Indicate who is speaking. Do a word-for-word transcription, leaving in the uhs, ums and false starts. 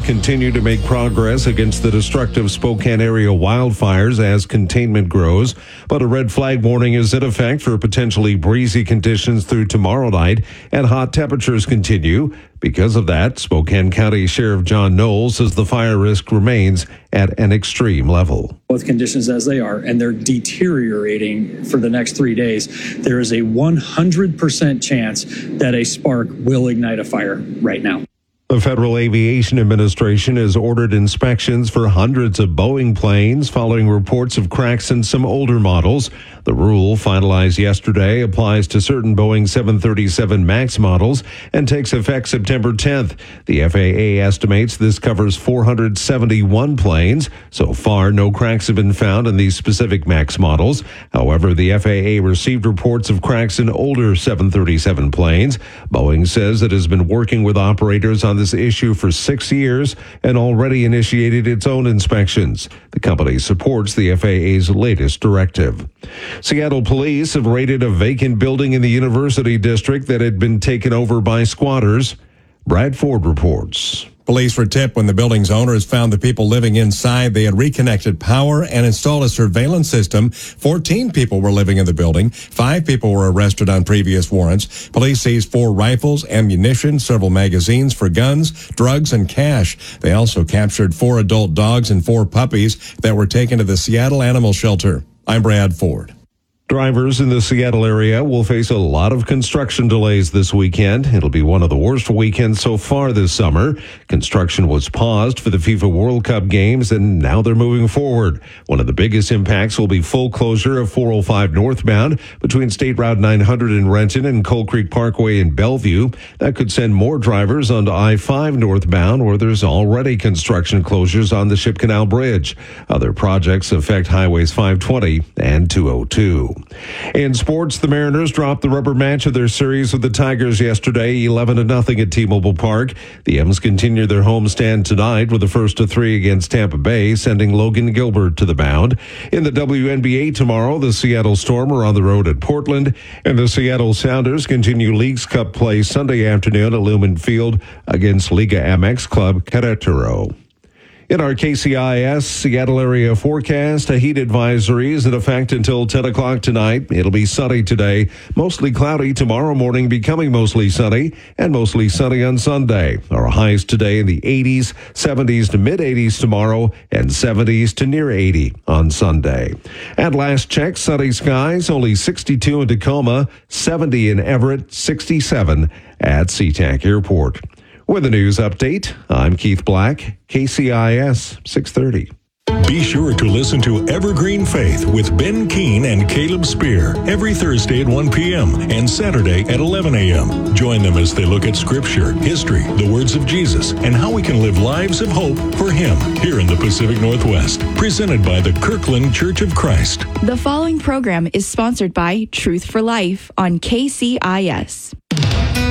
Speaker 1: continue to make progress against the destructive Spokane area wildfires as containment grows, but a red flag warning is in effect for potentially breezy conditions through tomorrow night, and hot temperatures continue. Because of that, Spokane County Sheriff John Knowles says the fire risk remains at an extreme level.
Speaker 2: With conditions as they are, and they're deteriorating for the next three days, there is a one hundred percent chance that a spark will ignite a fire right now.
Speaker 1: The Federal Aviation Administration has ordered inspections for hundreds of Boeing planes following reports of cracks in some older models. The rule, finalized yesterday, applies to certain Boeing seven thirty-seven MAX models and takes effect September tenth. The F A A estimates this covers four hundred seventy-one planes. So far, no cracks have been found in these specific MAX models. However, the F A A received reports of cracks in older seven thirty-seven planes. Boeing says it has been working with operators on this issue for six years and already initiated its own inspections. The company supports the F A A's latest directive. Seattle police have raided a vacant building in the University District that had been taken over by squatters. Brad Ford reports.
Speaker 3: Police were tipped when the building's owners found the people living inside. They had reconnected power and installed a surveillance system. fourteen people were living in the building. Five people were arrested on previous warrants. Police seized four rifles, ammunition, several magazines for guns, drugs, and cash. They also captured four adult dogs and four puppies that were taken to the Seattle Animal Shelter. I'm Brad Ford.
Speaker 1: Drivers in the Seattle area will face a lot of construction delays this weekend. It'll be one of the worst weekends so far this summer. Construction was paused for the FIFA World Cup games, and now they're moving forward. One of the biggest impacts will be full closure of four oh five northbound between State Route nine hundred in Renton and Coal Creek Parkway in Bellevue. That could send more drivers onto I five northbound, where there's already construction closures on the Ship Canal Bridge. Other projects affect Highways five twenty and two oh two. In sports, the Mariners dropped the rubber match of their series with the Tigers yesterday, eleven to nothing at T-Mobile Park. The M's continue their homestand tonight with the first of three against Tampa Bay, sending Logan Gilbert to the mound. In the W N B A tomorrow, the Seattle Storm are on the road at Portland, and the Seattle Sounders continue Leagues Cup play Sunday afternoon at Lumen Field against Liga M X club Querétaro. In our K C I S Seattle area forecast, a heat advisory is in effect until ten o'clock tonight. It'll be sunny today, mostly cloudy tomorrow morning, becoming mostly sunny, and mostly sunny on Sunday. Our highs today in the eighties, seventies to mid-eighties tomorrow, and seventies to near eighty on Sunday. At last check, sunny skies, only sixty-two in Tacoma, seventy in Everett, sixty-seven at SeaTac Airport. With a news update, I'm Keith Black, K C I S six thirty.
Speaker 4: Be sure to listen to Evergreen Faith with Ben Keene and Caleb Spear every Thursday at one p.m. and Saturday at eleven a.m. Join them as they look at Scripture, history, the words of Jesus, and how we can live lives of hope for Him here in the Pacific Northwest. Presented by the Kirkland Church of Christ.
Speaker 5: The following program is sponsored by Truth for Life on K C I S.